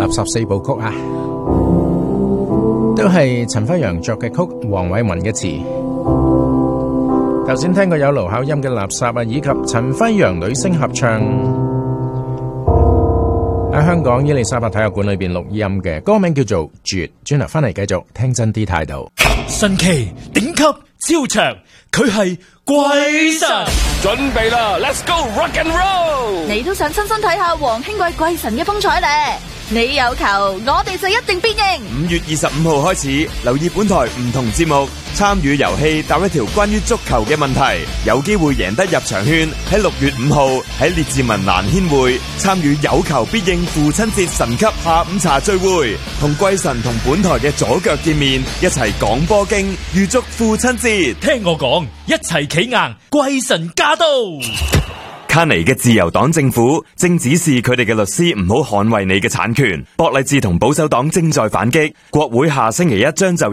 垃圾四部曲啊，都係陳輝陽作嘅曲，黃偉文嘅詞。頭先聽過有盧巧音嘅垃圾啊，以及陳輝陽女聲合唱喺香港伊利沙伯體育館裏邊錄音嘅，歌名叫做《絕》。轉頭翻嚟繼續聽真啲態度。 神奇頂級超長，佢係鬼神。 準備啦 ，Let's go rock and roll！ 你都想親身睇下黃興貴鬼神嘅風采咧？你有球，我哋就一定必應。 5月25號開始，留意本台唔同節目，參與遊戲答一條關於足球嘅問題，有機會贏得入場券。喺6月5號喺列治文蘭軒會參與有球必應父親節神級下午茶聚會，同貴神同本台嘅左腳見面，一齊講波經，預祝父親節。 聽我講，一齊企硬，貴神駕到！ 卡尼嘅自由黨政府正指示佢哋嘅律師唔好捍衛你嘅產權，博勵志同保守黨正在反擊，國會下星期一將就